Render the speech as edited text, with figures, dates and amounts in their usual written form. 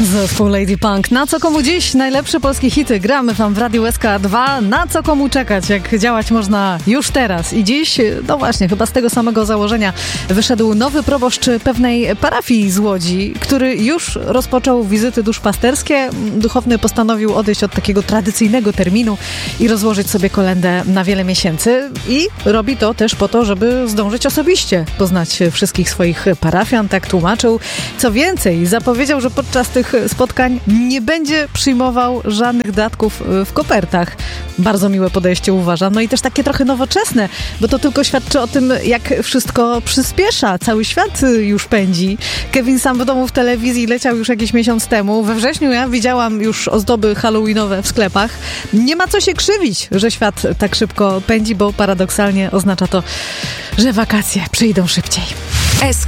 Zespół Lady Punk. Na co komu dziś? Najlepsze polskie hity gramy wam w Radiu SK2. Na co komu czekać? Jak działać można już teraz. I dziś, no właśnie, chyba z tego samego założenia wyszedł nowy proboszcz pewnej parafii z Łodzi, który już rozpoczął wizyty duszpasterskie. Duchowny postanowił odejść od takiego tradycyjnego terminu i rozłożyć sobie kolędę na wiele miesięcy. I robi to też po to, żeby zdążyć osobiście poznać wszystkich swoich parafian, tak tłumaczył. Co więcej, zapowiedział, że podczas tych spotkań nie będzie przyjmował żadnych datków w kopertach. Bardzo miłe podejście, uważam. No i też takie trochę nowoczesne, bo to tylko świadczy o tym, jak wszystko przyspiesza. Cały świat już pędzi. Kevin Sam w domu w telewizji leciał już jakiś miesiąc temu. We wrześniu ja widziałam już ozdoby halloweenowe w sklepach. Nie ma co się krzywić, że świat tak szybko pędzi, bo paradoksalnie oznacza to, że wakacje przyjdą szybciej.